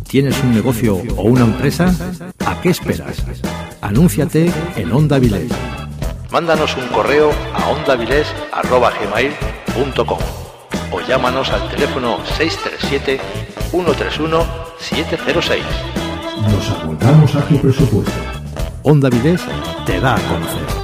¿Tienes un negocio o una empresa? ¿A qué esperas? Anúnciate en Onda Avilés. Mándanos un correo a ondavilés@gmail.com o llámanos al teléfono 637 131 706. Nos apuntamos a tu presupuesto. Onda Avilés te da a conocer.